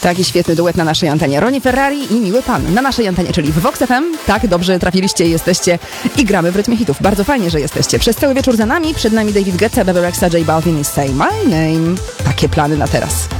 Taki świetny duet na naszej antenie. Ronnie Ferrari i Miły Pan na naszej antenie, czyli w Vox FM. Tak, dobrze trafiliście, jesteście i gramy w rytmie hitów. Bardzo fajnie, że jesteście. Przez cały wieczór za nami, przed nami David Guetta, Bebe Rexha, J Balvin i Say My Name. Takie plany na teraz.